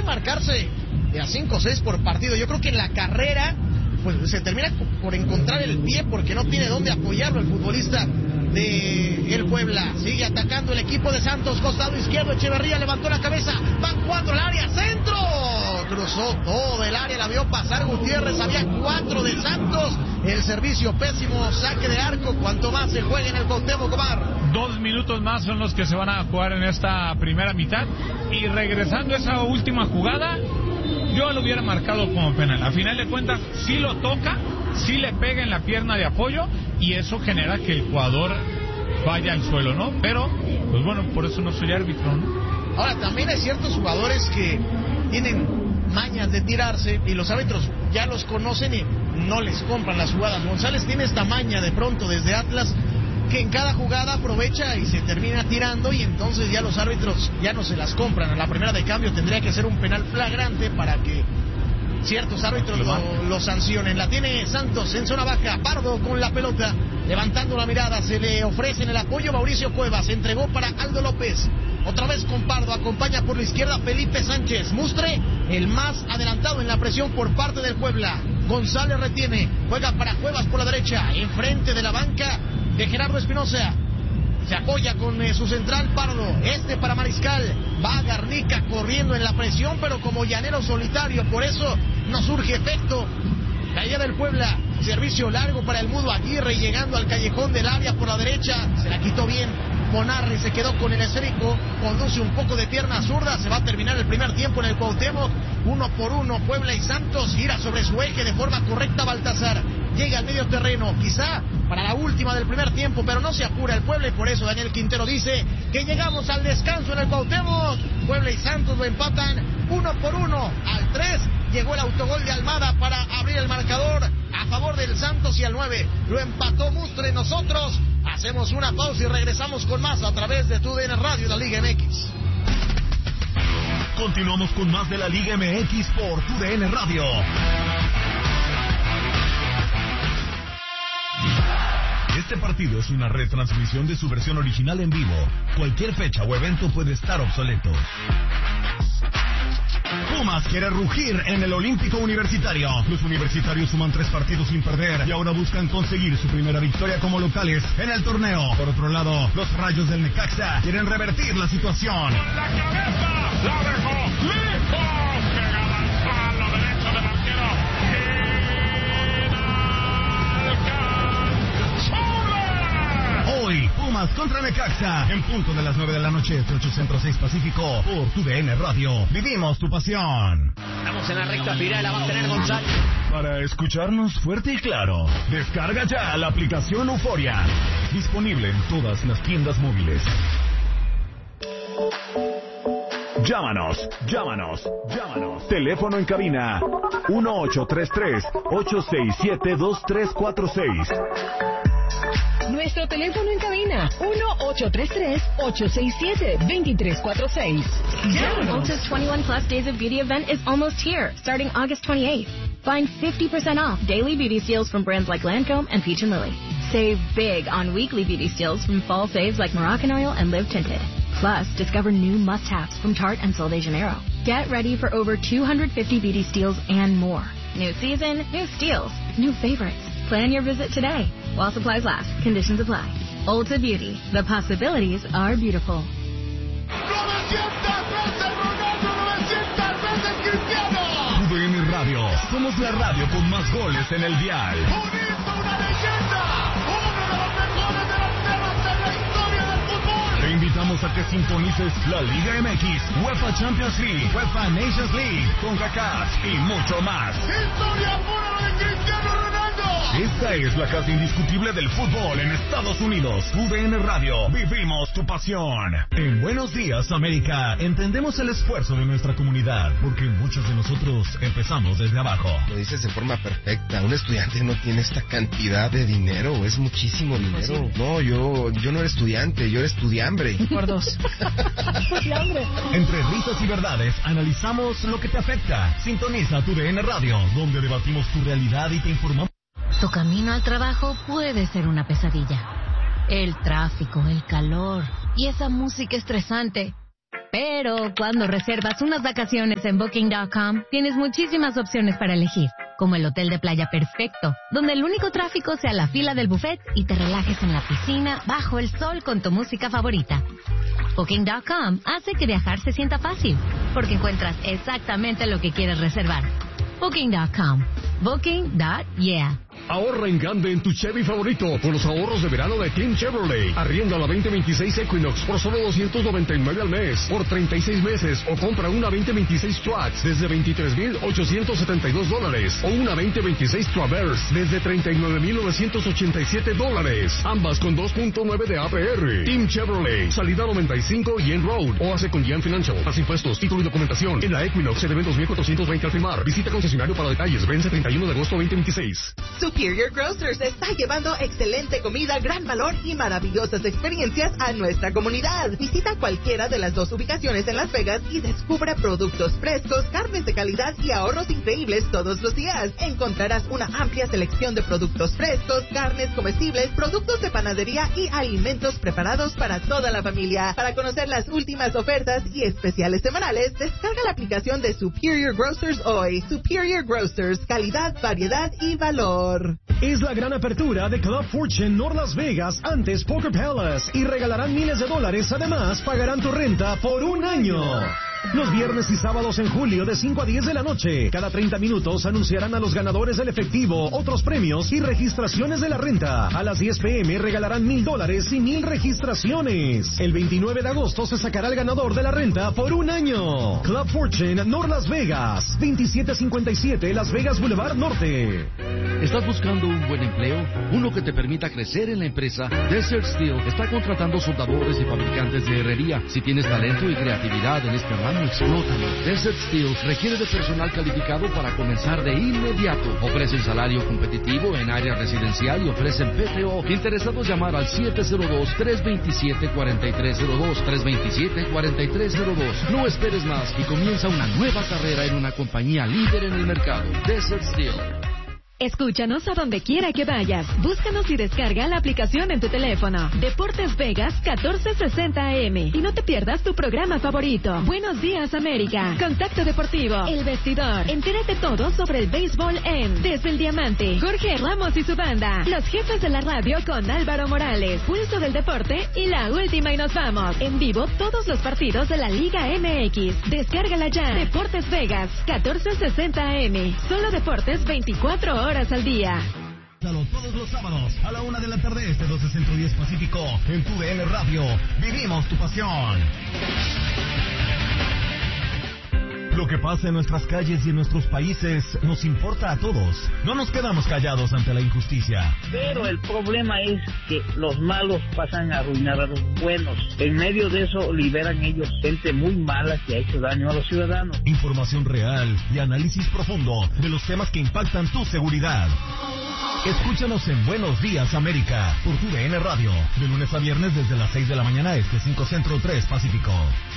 marcarse a 5 o 6 por partido. Yo creo que en la carrera pues se termina por encontrar el pie porque no tiene dónde apoyarlo el futbolista de el Puebla. Sigue atacando el equipo de Santos, costado izquierdo, Echeverría levantó la cabeza, van 4 al área, centro, cruzó todo el área, la vio pasar Gutiérrez, había 4 de Santos, el servicio pésimo, saque de arco, cuanto más se juegue en el Cuauhtémoc, Omar. 2 minutos más son los que se van a jugar en esta primera mitad, y regresando a esa última jugada, yo lo hubiera marcado como penal. A final de cuentas, sí lo toca, sí le pega en la pierna de apoyo, y eso genera que el jugador vaya al suelo, ¿no? Pero, pues bueno, por eso no soy árbitro, ¿no? Ahora, también hay ciertos jugadores que tienen mañas de tirarse, y los árbitros ya los conocen y no les compran las jugadas. González tiene esta maña de pronto desde Atlas, que en cada jugada aprovecha y se termina tirando, y entonces ya los árbitros ya no se las compran. A la primera de cambio tendría que ser un penal flagrante para que ciertos árbitros lo sancionen. La tiene Santos en zona baja, Pardo con la pelota, levantando la mirada, se le ofrece en el apoyo Mauricio Cuevas, entregó para Aldo López, otra vez con Pardo, acompaña por la izquierda Felipe Sánchez, Mustre, el más adelantado en la presión por parte del Puebla. González retiene, juega para Cuevas por la derecha, enfrente de la banca de Gerardo Espinosa, se apoya con su central Pardo, para Mariscal, va Garnica corriendo en la presión, pero como llanero solitario, por eso no surge efecto. Caída del Puebla, servicio largo para el Mudo Aguirre, llegando al callejón del área por la derecha, se la quitó bien Bonarri, se quedó con el esférico, conduce un poco de pierna zurda, se va a terminar el primer tiempo en el Cuauhtémoc, 1 por 1, Puebla y Santos, gira sobre su eje de forma correcta Baltazar, llega al medio terreno, quizá para la última del primer tiempo, pero no se apura el Puebla, y por eso Daniel Quintero dice que llegamos al descanso en el Cuauhtémoc. Puebla y Santos lo empatan 1 por 1, al 3 llegó el autogol de Almada para abrir el marcador a favor del Santos, y al 9 lo empató Mustre. Nosotros hacemos una pausa y regresamos con más a través de TUDN Radio, la Liga MX. Continuamos con más de la Liga MX por TUDN Radio. Este partido es una retransmisión de su versión original en vivo. Cualquier fecha o evento puede estar obsoleto. Pumas quiere rugir en el Olímpico Universitario. Los universitarios suman 3 partidos sin perder y ahora buscan conseguir su primera victoria como locales en el torneo. Por otro lado, los Rayos del Necaxa quieren revertir la situación. Con la cabeza, la dejó lejos, pegada al palo derecho del arquero. Hoy, Pumas contra Necaxa, en punto de las 9 de la noche, 8 Centro 6 Pacífico, por TUDN Radio. Vivimos tu pasión. Estamos en la recta final, la va a tener González. Para escucharnos fuerte y claro, descarga ya la aplicación Euforia. Disponible en todas las tiendas móviles. Llámanos. Teléfono en cabina 1833-867-2346. Nuestro teléfono en cabina 1833-867-2346. Ulta's 21 Plus Days of Beauty event is almost here, starting August 28th. Find 50% off daily beauty steals from brands like Lancome and Peach & Lily. Save big on weekly beauty steals from fall faves like Moroccan Oil and Live Tinted. Plus, discover new must-haves from Tarte and Sol de Janeiro. Get ready for over 250 beauty steals and more. New season, new steals, new favorites. Plan your visit today. While supplies last, conditions apply. Ulta Beauty, the possibilities are beautiful. 900 veces Ronaldo, 900 veces Cristiano. TUDN Radio, somos la radio con más goles en el dial. Unito, una leyenda, uno de los mejores delanteros de la historia del fútbol. Te invitamos a que sintonices la Liga MX, UEFA Champions League, UEFA Nations League, CONCACAF y mucho más. Historia pura de Cristiano Ronaldo. Esta es la casa indiscutible del fútbol en Estados Unidos. TUDN Radio, vivimos tu pasión. En Buenos Días, América, entendemos el esfuerzo de nuestra comunidad, porque muchos de nosotros empezamos desde abajo. Lo dices de forma perfecta. Un estudiante no tiene esta cantidad de dinero, es muchísimo dinero. No, yo no era estudiante, yo era estudiambre. Por 2. Entre risas y verdades, analizamos lo que te afecta. Sintoniza TUDN Radio, donde debatimos tu realidad y te informamos. Tu camino al trabajo puede ser una pesadilla. El tráfico, el calor y esa música estresante. Pero cuando reservas unas vacaciones en Booking.com, tienes muchísimas opciones para elegir, como el hotel de playa perfecto, donde el único tráfico sea la fila del buffet y te relajes en la piscina bajo el sol con tu música favorita. Booking.com hace que viajar se sienta fácil, porque encuentras exactamente lo que quieres reservar. Booking.com. Booking.yeah. Ahorra en grande en tu Chevy favorito con los ahorros de verano de Team Chevrolet. Arrienda la 2026 Equinox por solo $299 al mes por 36 meses o compra una 2026 Trax desde $23,872 o una 2026 Traverse desde $39,987. Ambas con 2.9 de APR. Team Chevrolet, salida 95 y en Road o hace con Gian Financial. Más impuestos, título y documentación. En la Equinox se deben 2,420 al firmar. Visita concesionario para detalles. Vence 31 de agosto 2026. Superior Grocers está llevando excelente comida, gran valor y maravillosas experiencias a nuestra comunidad. Visita cualquiera de las 2 ubicaciones en Las Vegas y descubra productos frescos, carnes de calidad y ahorros increíbles todos los días. Encontrarás una amplia selección de productos frescos, carnes comestibles, productos de panadería y alimentos preparados para toda la familia. Para conocer las últimas ofertas y especiales semanales, descarga la aplicación de Superior Grocers hoy. Superior Grocers, calidad, variedad y valor. Es la gran apertura de Club Fortune North Las Vegas, antes Poker Palace, y regalarán miles de dólares. Además, pagarán tu renta por un año. Los viernes y sábados en julio de 5 a 10 de la noche. Cada 30 minutos anunciarán a los ganadores del efectivo, otros premios y registraciones de la renta. A las 10 p.m. regalarán $1,000 y 1,000 registraciones. El 29 de agosto se sacará el ganador de la renta por un año. Club Fortune North Las Vegas, 2757 Las Vegas Boulevard Norte. ¿Estás buscando un buen empleo? Uno que te permita crecer en la empresa. Desert Steel está contratando soldadores y fabricantes de herrería. Si tienes talento y creatividad en este ramo, explótalo. Desert Steel requiere de personal calificado para comenzar de inmediato. Ofrecen salario competitivo en área residencial y ofrecen PTO. Interesados, llamar al 702-327-4302. 327-4302. No esperes más y comienza una nueva carrera en una compañía líder en el mercado. Desert Steel. Escúchanos a donde quiera que vayas. Búscanos y descarga la aplicación en tu teléfono. Deportes Vegas 1460 AM. Y no te pierdas tu programa favorito. Buenos días, América. Contacto Deportivo. El Vestidor. Entérate todo sobre el béisbol en Desde el Diamante. Jorge Ramos y su banda. Los jefes de la radio con Álvaro Morales. Pulso del Deporte y la última y nos vamos. En vivo todos los partidos de la Liga MX. Descárgala ya. Deportes Vegas 1460 AM. Solo deportes 24 horas al día. Todos los sábados a la 1 de la tarde, este 12 Centro 10 Pacífico, en tu DN Radio. Vivimos tu pasión. Lo que pasa en nuestras calles y en nuestros países nos importa a todos. No nos quedamos callados ante la injusticia. Pero el problema es que los malos pasan a arruinar a los buenos. En medio de eso liberan ellos gente muy mala que ha hecho daño a los ciudadanos. Información real y análisis profundo de los temas que impactan tu seguridad. Escúchanos en Buenos Días América por tu DN Radio, de lunes a viernes desde las 6 de la mañana, 5 Centro 3 Pacífico.